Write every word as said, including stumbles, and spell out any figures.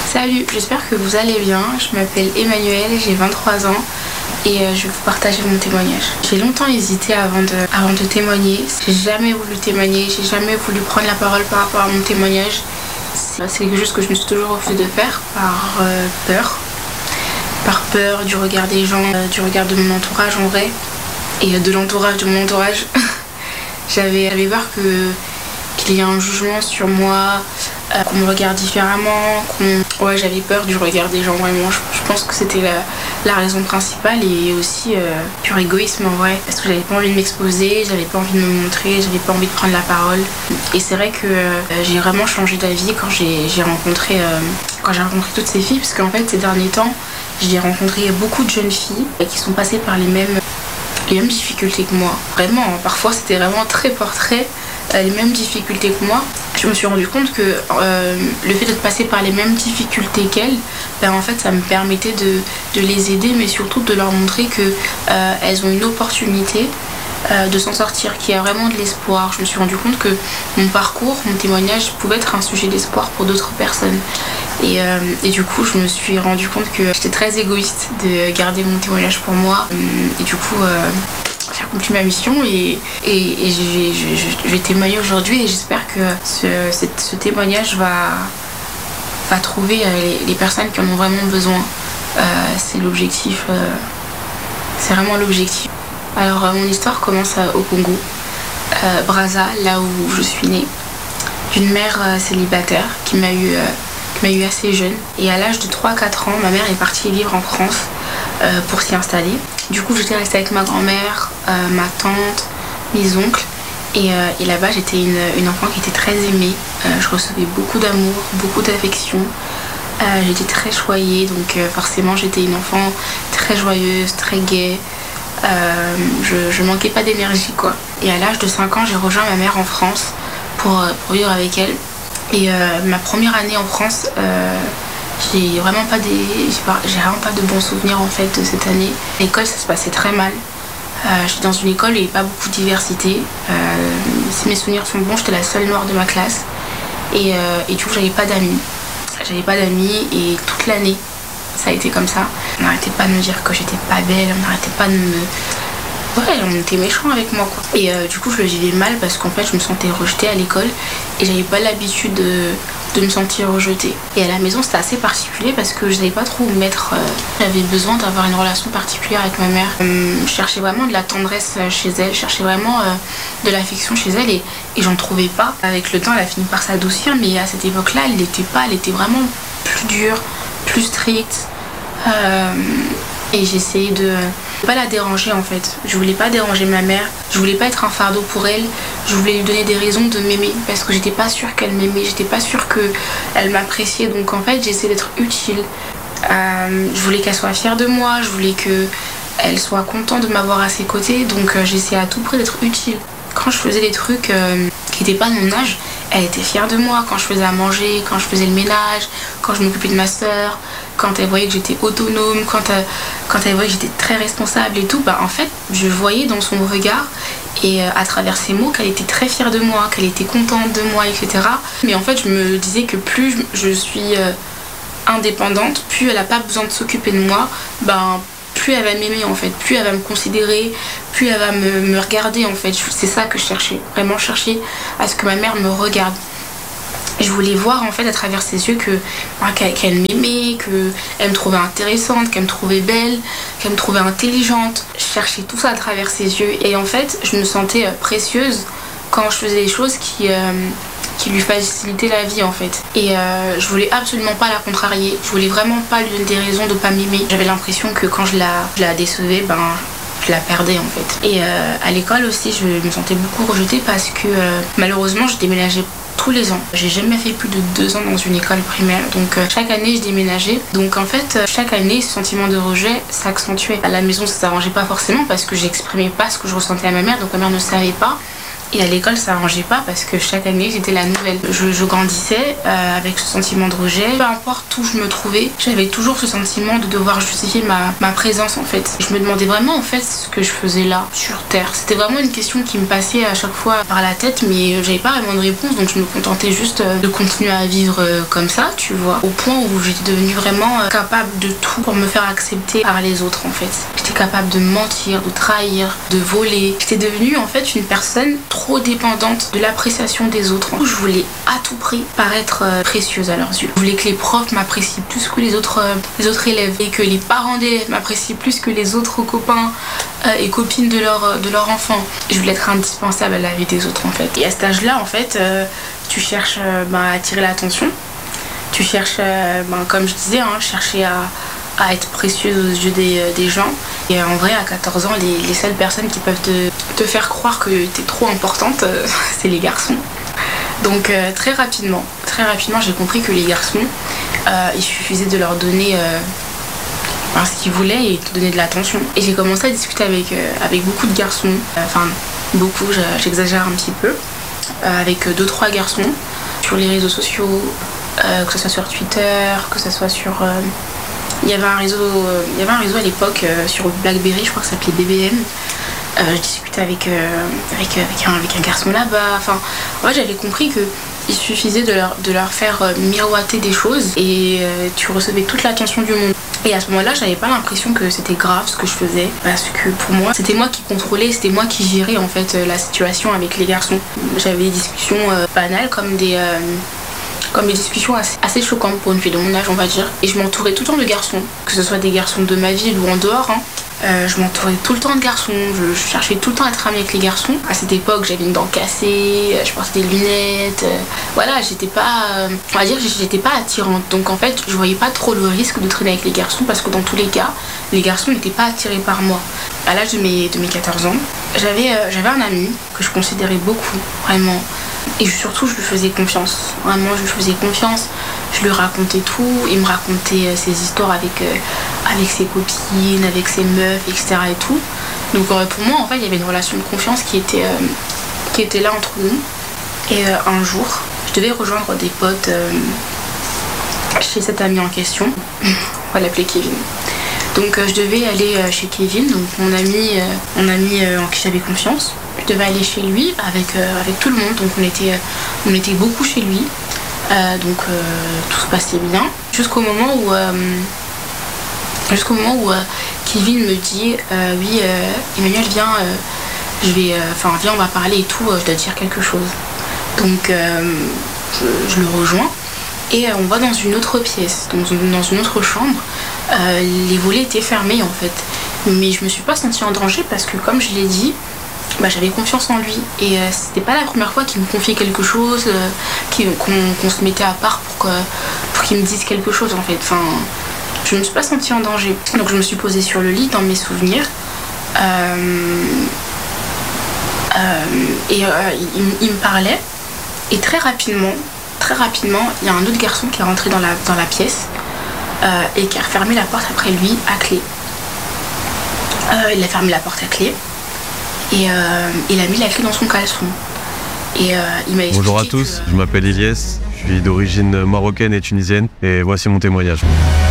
Salut, j'espère que vous allez bien. Je m'appelle Emmanuelle, j'ai vingt-trois ans et je vais vous partager mon témoignage. J'ai longtemps hésité avant de, avant de témoigner. J'ai jamais voulu témoigner, j'ai jamais voulu prendre la parole par rapport à mon témoignage. C'est quelque chose que je me suis toujours refusé de faire par euh, peur. Par peur du regard des gens, euh, du regard de mon entourage en vrai et de l'entourage de mon entourage. J'avais, j'avais peur que, qu'il y ait un jugement sur moi, euh, qu'on me regarde différemment, qu'on... Ouais, j'avais peur du regard des gens, vraiment. Je, je pense que c'était la, la raison principale et aussi euh, pur égoïsme en vrai. Parce que j'avais pas envie de m'exposer, j'avais pas envie de me montrer, j'avais pas envie de prendre la parole. Et c'est vrai que euh, j'ai vraiment changé d'avis quand j'ai, j'ai rencontré euh, quand j'ai rencontré toutes ces filles, parce qu'en fait, ces derniers temps, j'ai rencontré beaucoup de jeunes filles qui sont passées par les mêmes, les mêmes difficultés que moi. Vraiment, parfois c'était vraiment très portrait, euh, les mêmes difficultés que moi. Je me suis rendu compte que euh, le fait de passer par les mêmes difficultés qu'elles, ben en fait ça me permettait de, de les aider, mais surtout de leur montrer qu'elles euh, ont une opportunité euh, de s'en sortir, qu'il y a vraiment de l'espoir. Je me suis rendu compte que mon parcours, mon témoignage pouvait être un sujet d'espoir pour d'autres personnes. Et, euh, et du coup je me suis rendu compte que j'étais très égoïste de garder mon témoignage pour moi. Et du coup euh, j'ai accompli ma mission et, et, et je, vais, je, je vais témoigner aujourd'hui et j'espère que ce, cette, ce témoignage va, va trouver les, les personnes qui en ont vraiment besoin. Euh, c'est l'objectif, euh, c'est vraiment l'objectif. Alors euh, mon histoire commence au Congo, euh, Brazza, là où je suis née, d'une mère euh, célibataire qui m'a eu, euh, qui m'a eu assez jeune. Et à l'âge de trois à quatre ans, ma mère est partie vivre en France euh, pour s'y installer. Du coup, j'étais restée avec ma grand-mère, euh, ma tante, mes oncles. Et, euh, et là-bas, j'étais une, une enfant qui était très aimée. Euh, je recevais beaucoup d'amour, beaucoup d'affection. Euh, j'étais très choyée, donc euh, forcément, j'étais une enfant très joyeuse, très gaie. Euh, je, je manquais pas d'énergie, quoi. Et à l'âge de cinq ans, j'ai rejoint ma mère en France pour, pour vivre avec elle. Et euh, ma première année en France... Euh, J'ai vraiment pas des, j'ai, pas, j'ai vraiment pas de bons souvenirs en fait de cette année. À l'école, ça se passait très mal. Euh, j'étais dans une école où il n'y avait pas beaucoup de diversité. Euh, si mes souvenirs sont bons, j'étais la seule noire de ma classe. Et, euh, et du coup, j'avais pas d'amis. J'avais pas d'amis et toute l'année, ça a été comme ça. On n'arrêtait pas de me dire que j'étais pas belle, on n'arrêtait pas de me... Ouais, on était méchants avec moi, quoi. Et euh, du coup, je le vivais mal parce qu'en fait, je me sentais rejetée à l'école et j'avais pas l'habitude de... de me sentir rejetée. Et à la maison, c'était assez particulier parce que je savais pas trop où me mettre. Euh, j'avais besoin d'avoir une relation particulière avec ma mère. Euh, je cherchais vraiment de la tendresse chez elle, je cherchais vraiment euh, de l'affection chez elle et, et j'en trouvais pas. Avec le temps, elle a fini par s'adoucir, mais à cette époque-là, elle n'était pas, elle était vraiment plus dure, plus stricte. Euh, et j'essayais de ne pas la déranger en fait. Je voulais pas déranger ma mère, je voulais pas être un fardeau pour elle, je voulais lui donner des raisons de m'aimer parce que j'étais pas sûre qu'elle m'aimait, j'étais pas sûre qu'elle m'appréciait, donc en fait j'essayais d'être utile. Euh, je voulais qu'elle soit fière de moi, je voulais qu'elle soit contente de m'avoir à ses côtés, donc euh, j'essayais à tout prix d'être utile. Quand je faisais des trucs euh, qui n'étaient pas de mon âge, elle était fière de moi. Quand je faisais à manger, quand je faisais le ménage, quand je m'occupais de ma soeur, quand elle voyait que j'étais autonome, quand elle, quand elle voyait que j'étais très responsable et tout, bah en fait, je voyais dans son regard et euh, à travers ses mots qu'elle était très fière de moi, qu'elle était contente de moi, et cetera. Mais en fait, je me disais que plus je, je suis euh, indépendante, plus elle n'a pas besoin de s'occuper de moi, ben plus elle va m'aimer en fait, plus elle va me considérer, plus elle va me, me regarder en fait. C'est ça que je cherchais, vraiment chercher à ce que ma mère me regarde. Je voulais voir en fait à travers ses yeux que, qu'elle, qu'elle m'aimait, qu'elle me trouvait intéressante, qu'elle me trouvait belle, qu'elle me trouvait intelligente. Je cherchais tout ça à travers ses yeux et en fait je me sentais précieuse quand je faisais des choses qui... Euh, qui lui facilitait la vie en fait. Et euh, je voulais absolument pas la contrarier, je voulais vraiment pas lui donner des raisons de pas m'aimer. J'avais l'impression que quand je la, je la décevais, ben je la perdais en fait. Et euh, à l'école aussi, je me sentais beaucoup rejetée parce que euh, malheureusement je déménageais tous les ans. J'ai jamais fait plus de deux ans dans une école primaire, donc euh, chaque année je déménageais. Donc en fait, euh, chaque année, ce sentiment de rejet s'accentuait. À la maison, ça s'arrangeait pas forcément parce que j'exprimais pas ce que je ressentais à ma mère, donc ma mère ne savait pas. Et à l'école, ça arrangeait pas parce que chaque année, j'étais la nouvelle. Je, je grandissais euh, avec ce sentiment de rejet. Peu importe où je me trouvais, j'avais toujours ce sentiment de devoir justifier ma, ma présence en fait. Je me demandais vraiment en fait ce que je faisais là, sur Terre. C'était vraiment une question qui me passait à chaque fois par la tête, mais j'avais pas vraiment de réponse, donc je me contentais juste de continuer à vivre comme ça, tu vois. Au point où j'étais devenue vraiment capable de tout pour me faire accepter par les autres en fait. J'étais capable de mentir, de trahir, de voler. J'étais devenue en fait une personne trop dépendante de l'appréciation des autres. Je voulais à tout prix paraître euh, précieuse à leurs yeux. Je voulais que les profs m'apprécient plus que les autres, euh, les autres élèves et que les parents d'élèves m'apprécient plus que les autres copains euh, et copines de leur, de leur enfant. Je voulais être indispensable à la vie des autres en fait. Et à cet âge-là en fait, euh, tu cherches euh, bah, à attirer l'attention. Tu cherches, euh, bah, comme je disais, hein, chercher à à être précieuse aux yeux des, des gens. Et en vrai, à quatorze ans, les, les seules personnes qui peuvent te, te faire croire que t'es trop importante, euh, c'est les garçons. Donc euh, très rapidement, très rapidement, j'ai compris que les garçons, euh, il suffisait de leur donner euh, ben, ce qu'ils voulaient et te donner de l'attention. Et j'ai commencé à discuter avec, euh, avec beaucoup de garçons, enfin euh, beaucoup, j'exagère un petit peu, euh, avec deux trois garçons sur les réseaux sociaux, euh, que ce soit sur Twitter, que ce soit sur... Euh, Il y avait un réseau, euh, il y avait un réseau à l'époque euh, sur BlackBerry, je crois que ça s'appelait B B M. Euh, je discutais avec, euh, avec, avec, un, avec un garçon là-bas. Enfin, moi j'avais compris qu'il suffisait de leur, de leur faire euh, miroiter des choses et euh, tu recevais toute l'attention du monde. Et à ce moment-là, j'avais pas l'impression que c'était grave ce que je faisais parce que pour moi, c'était moi qui contrôlais, c'était moi qui gérais en fait euh, la situation avec les garçons. J'avais des discussions euh, banales comme des... Euh, comme des discussions assez, assez choquantes pour une fille de mon âge, on va dire. Et je m'entourais tout le temps de garçons, que ce soit des garçons de ma ville ou en dehors. Hein. Euh, je m'entourais tout le temps de garçons, je, je cherchais tout le temps à être amie avec les garçons. À cette époque, j'avais une dent cassée, je portais des lunettes. Euh, voilà, j'étais pas, euh, on va dire, j'étais pas attirante. Donc en fait, je voyais pas trop le risque de traîner avec les garçons parce que dans tous les cas, les garçons n'étaient pas attirés par moi. À l'âge de mes, de mes quatorze ans, j'avais, euh, j'avais un ami que je considérais beaucoup, vraiment. Et surtout, je lui faisais confiance. Vraiment, je lui faisais confiance. Je lui racontais tout. Il me racontait euh, ses histoires avec, euh, avec ses copines, avec ses meufs, et cetera. Et tout. Donc euh, pour moi, en fait, il y avait une relation de confiance qui était, euh, qui était là entre nous. Et euh, un jour, je devais rejoindre des potes euh, chez cet ami en question. On va l'appeler Kevin. Donc euh, je devais aller euh, chez Kevin, donc mon ami, euh, mon ami euh, en qui j'avais confiance. Je devais aller chez lui avec, euh, avec tout le monde, donc on était, euh, on était beaucoup chez lui. Euh, donc euh, tout se passait bien. Jusqu'au moment où, euh, jusqu'au moment où euh, Kevin me dit euh, oui, euh, Emmanuel, viens, euh, je vais, enfin euh, viens, on va parler et tout, euh, je dois te dire quelque chose. Donc euh, je, je le rejoins. Et on va dans une autre pièce, dans une, dans une autre chambre. Euh, les volets étaient fermés en fait. Mais je me suis pas sentie en danger parce que comme je l'ai dit, bah, j'avais confiance en lui. Et euh, c'était pas la première fois qu'il me confiait quelque chose, euh, qu'il, qu'on, qu'on se mettait à part pour, que, pour qu'il me dise quelque chose en fait. Enfin, je me suis pas sentie en danger. Donc je me suis posée sur le lit dans mes souvenirs. Euh, euh, et euh, il, il me parlait. Et très rapidement, Très rapidement, il y a un autre garçon qui est rentré dans la, dans la pièce euh, et qui a refermé la porte après lui à clé. Euh, il a fermé la porte à clé et euh, il a mis la clé dans son caleçon. Et euh, il m'a expliqué. Bonjour à tous, que... je m'appelle Ilyes, je suis d'origine marocaine et tunisienne et voici mon témoignage.